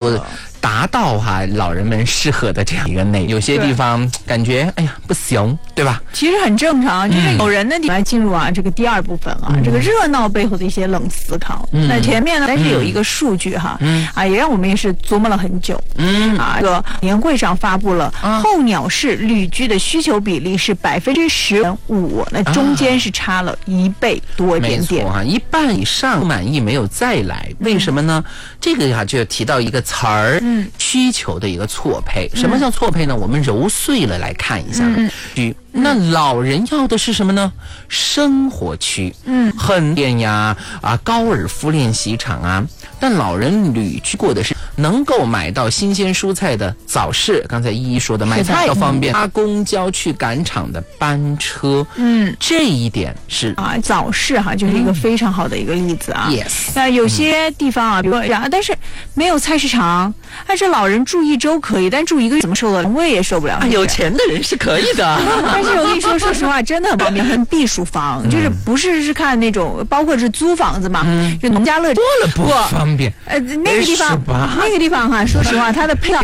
够达到老人们适合的这样一个内容。有些地方感觉哎呀不行，对吧？ 其实很正常，就是有人呢来进入这个第二部分这个热闹背后的一些冷思考。那前面呢，但是有一个数据也让我们也是琢磨了很久。这个年会上发布了候鸟式旅居的需求比例是15%，那中间是差了1倍多一点点。 没错一半以上不满意没有再来，为什么呢？这个就提到一个词儿，需求的一个错配。什么叫错配呢？我们揉碎了来看一下。那老人要的是什么呢？生活区，很店呀高尔夫练习场但老人旅居过的是能够买到新鲜蔬菜的早市，刚才依依说的买菜要方便，搭公交去赶场的班车，这一点是早市就是一个非常好的一个例子 Yes， 那有些地方比如但是没有菜市场，但是老人住1周可以，但住1个月怎么受得了？我也受不了。 有钱的人是可以的， 但是我跟你说，说实话，真的很方便，很避暑房，就是不是看那种，包括是租房子嘛，就农家乐多了不方便。 那个地方说实话，它的配套